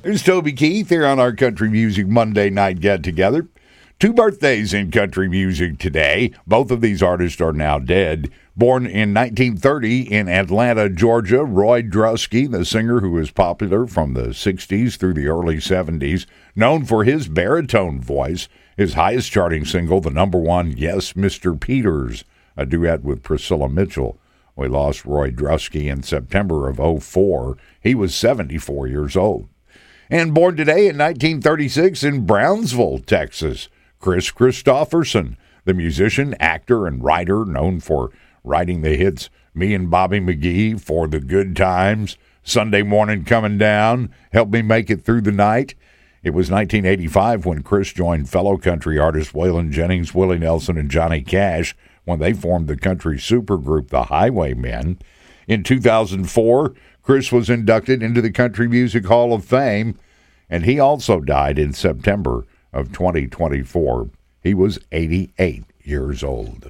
There's Toby Keith here on our Country Music Monday Night Get-Together. 2 birthdays in country music today. Both of these artists are now dead. Born in 1930 in Atlanta, Georgia, Roy Drusky, the singer who was popular from the 60s through the early 70s, known for his baritone voice. His highest charting single, the #1 Yes, Mr. Peters, a duet with Priscilla Mitchell. We lost Roy Drusky in September of 2004. He was 74 years old. And born today in 1936 in Brownsville, Texas, Kris Kristofferson, the musician, actor, and writer known for writing the hits Me and Bobby McGee, For the Good Times, Sunday Morning Coming Down, Help Me Make It Through the Night. It was 1985 when Kris joined fellow country artists Waylon Jennings, Willie Nelson, and Johnny Cash when they formed the country supergroup The Highwaymen. In 2004, Kris was inducted into the Country Music Hall of Fame, and he also died in September of 2024. He was 88 years old.